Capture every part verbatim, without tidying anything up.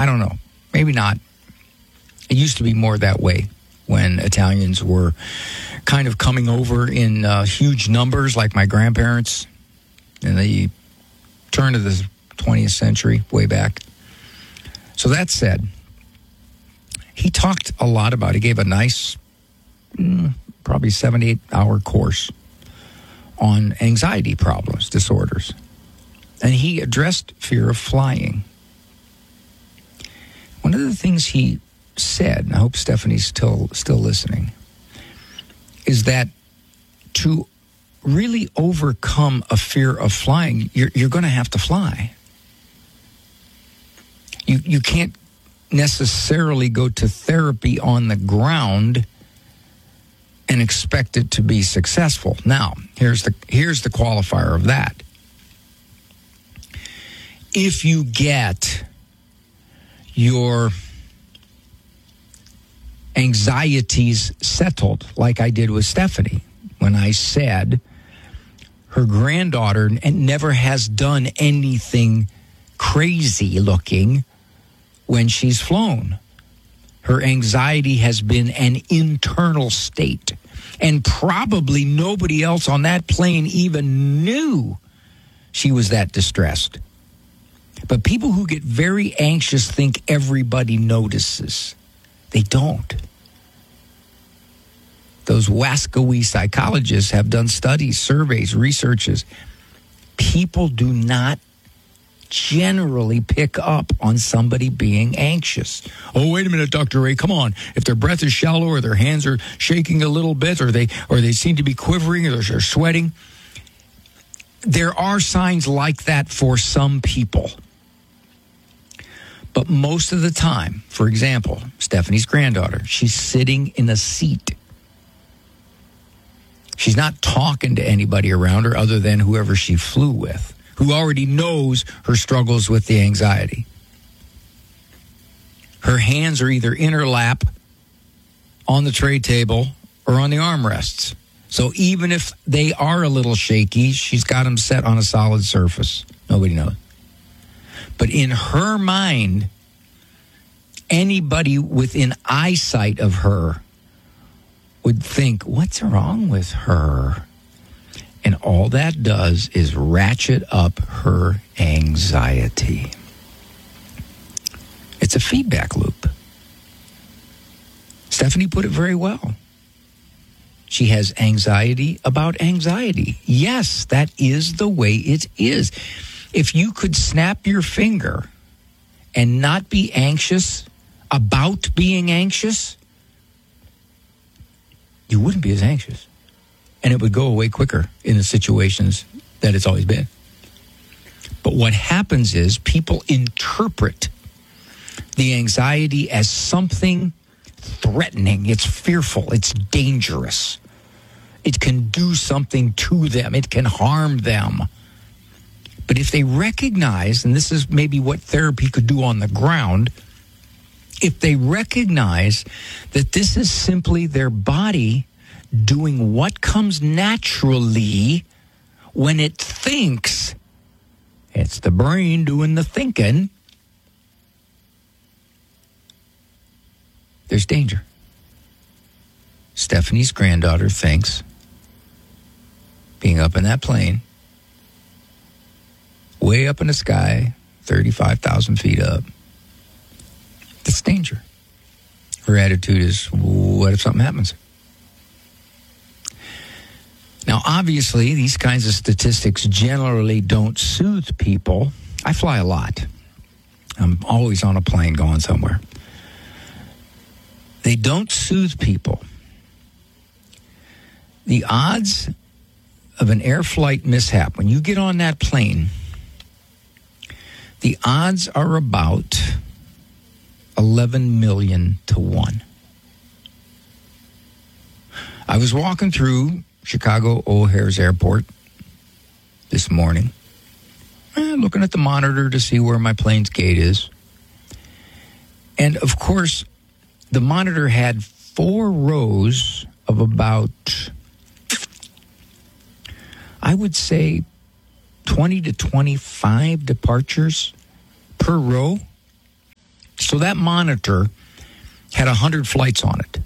I don't know. Maybe not. It used to be more that way when Italians were kind of coming over in uh, huge numbers, like my grandparents in the turn of the twentieth century, way back. So that said, he talked a lot about, he gave a nice, mm, probably seven, eight hour course on anxiety problems, disorders. And he addressed fear of flying. One of the things he said, and I hope Stephanie's still still listening, is that to really overcome a fear of flying, you're, you're going to have to fly. You you can't necessarily go to therapy on the ground and expect it to be successful. Now, here's the here's the qualifier of that. If you get your anxieties settled, like I did with Stephanie, when I said her granddaughter and never has done anything crazy looking when she's flown. Her anxiety has been an internal state, and probably nobody else on that plane even knew she was that distressed. But people who get very anxious think everybody notices. They don't. Those wascally psychologists have done studies, surveys, researches. People do not generally pick up on somebody being anxious. Oh, wait a minute, Doctor Ray, come on. If their breath is shallow or their hands are shaking a little bit or they or they seem to be quivering or they're sweating, there are signs like that for some people. But most of the time, for example, Stephanie's granddaughter, she's sitting in a seat. She's not talking to anybody around her other than whoever she flew with, who already knows her struggles with the anxiety. Her hands are either in her lap, on the tray table, or on the armrests. So even if they are a little shaky, she's got them set on a solid surface. Nobody knows. But in her mind, anybody within eyesight of her would think, what's wrong with her? And all that does is ratchet up her anxiety. It's a feedback loop. Stephanie put it very well. She has anxiety about anxiety. Yes, that is the way it is. If you could snap your finger and not be anxious about being anxious, you wouldn't be as anxious. And it would go away quicker in the situations that it's always been. But what happens is people interpret the anxiety as something threatening. It's fearful. It's dangerous. It can do something to them. It can harm them. But if they recognize, and this is maybe what therapy could do on the ground, if they recognize that this is simply their body doing what comes naturally when it thinks, it's the brain doing the thinking, there's danger. Stephanie's granddaughter thinks being up in that plane, way up in the sky, thirty-five thousand feet up, that's danger. Her attitude is, what if something happens? Now, obviously, these kinds of statistics generally don't soothe people. I fly a lot. I'm always on a plane going somewhere. They don't soothe people. The odds of an air flight mishap, when you get on that plane, the odds are about eleven million to one. I was walking through Chicago O'Hare's Airport this morning, eh, looking at the monitor to see where my plane's gate is. And, of course, the monitor had four rows of about, I would say, twenty to twenty-five departures per row. So that monitor had one hundred flights on it.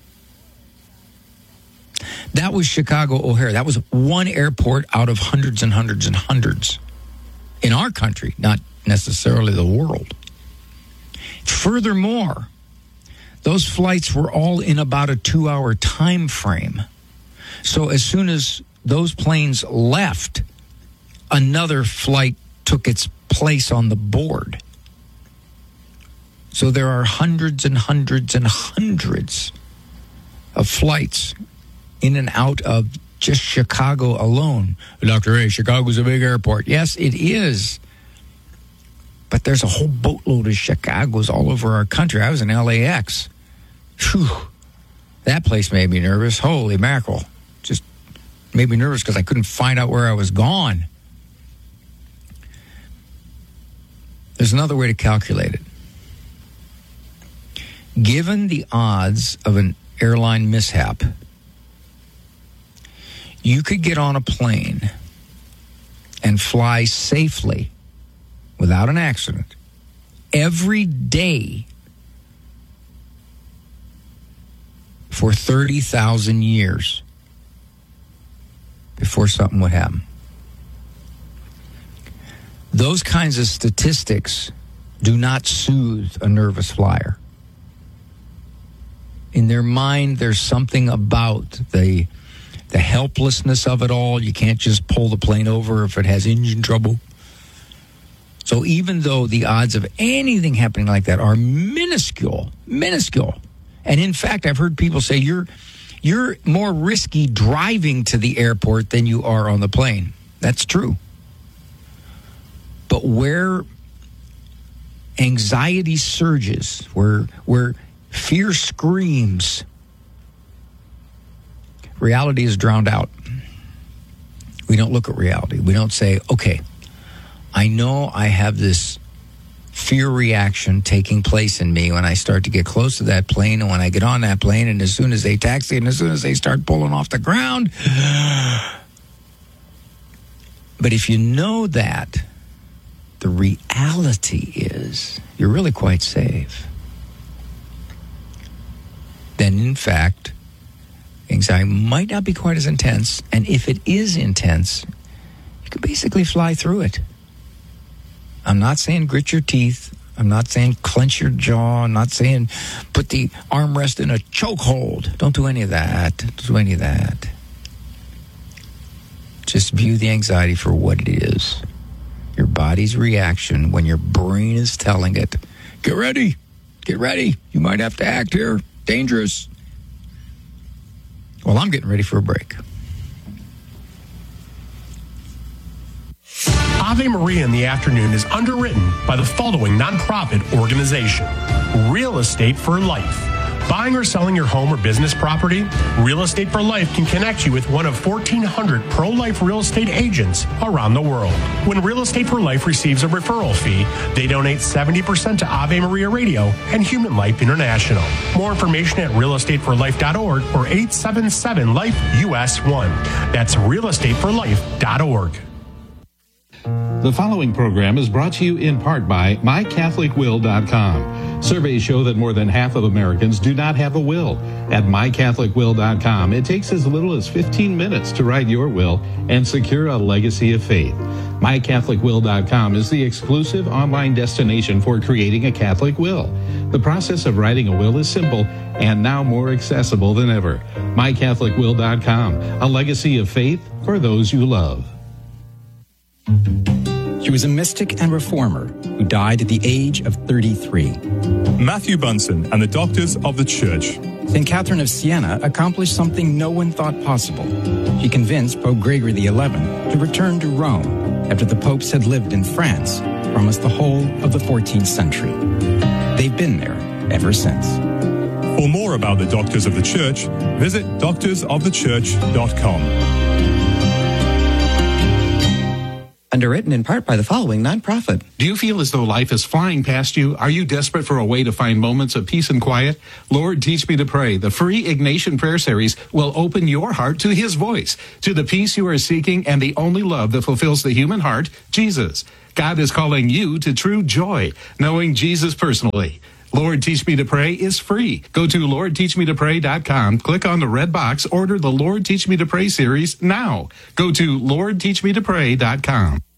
That was Chicago O'Hare. That was one airport out of hundreds and hundreds and hundreds in our country, not necessarily the world. Furthermore, those flights were all in about a two-hour time frame. So as soon as those planes left, another flight took its place on the board. So there are hundreds and hundreds and hundreds of flights in and out of just Chicago alone. Doctor A, Chicago's a big airport. Yes, it is. But there's a whole boatload of Chicagos all over our country. I was in L A X. Whew. That place made me nervous. Holy mackerel. Just made me nervous because I couldn't find out where I was gone. There's another way to calculate it. Given the odds of an airline mishap, you could get on a plane and fly safely without an accident every day for thirty thousand years before something would happen. Those kinds of statistics do not soothe a nervous flyer. In their mind, there's something about the the helplessness of it all. You can't just pull the plane over if it has engine trouble. So even though the odds of anything happening like that are minuscule, minuscule, and in fact, I've heard people say you're you're more risky driving to the airport than you are on the plane. That's true. But where anxiety surges, where where fear screams, reality is drowned out. We don't look at reality. We don't say, okay, I know I have this fear reaction taking place in me when I start to get close to that plane, and when I get on that plane, and as soon as they taxi, and as soon as they start pulling off the ground. But if you know that, the reality is you're really quite safe. Then, in fact, anxiety might not be quite as intense. And if it is intense, you can basically fly through it. I'm not saying grit your teeth. I'm not saying clench your jaw. I'm not saying put the armrest in a chokehold. Don't do any of that. Don't do any of that. Just view the anxiety for what it is. Your body's reaction when your brain is telling it, get ready, get ready. You might have to act here. Dangerous. Well, I'm getting ready for a break. Ave Maria in the Afternoon is underwritten by the following nonprofit organization: Real Estate for Life. Buying or selling your home or business property? Real Estate for Life can connect you with one of fourteen hundred pro-life real estate agents around the world. When Real Estate for Life receives a referral fee, they donate seventy percent to Ave Maria Radio and Human Life International. More information at real estate for life dot org or eight seven seven life U S one. That's real estate for life dot org. The following program is brought to you in part by my catholic will dot com. Surveys show that more than half of Americans do not have a will. At my catholic will dot com, it takes as little as fifteen minutes to write your will and secure a legacy of faith. my catholic will dot com is the exclusive online destination for creating a Catholic will. The process of writing a will is simple and now more accessible than ever. my catholic will dot com, a legacy of faith for those you love. She was a mystic and reformer who died at the age of thirty-three. Matthew Bunson and the Doctors of the Church. Saint Catherine of Siena accomplished something no one thought possible. She convinced Pope Gregory the eleventh to return to Rome after the popes had lived in France for almost the whole of the fourteenth century. They've been there ever since. For more about the Doctors of the Church, visit doctors of the church dot com. Underwritten in part by the following nonprofit. Do you feel as though life is flying past you? Are you desperate for a way to find moments of peace and quiet? Lord, Teach Me to Pray, the free Ignatian prayer series, will open your heart to His voice, to the peace you are seeking and the only love that fulfills the human heart, Jesus. God is calling you to true joy, knowing Jesus personally. Lord, Teach Me to Pray is free. Go to lord teach me to pray dot com, click on the red box, order the Lord Teach Me to Pray series now. Go to lord teach me to pray dot com.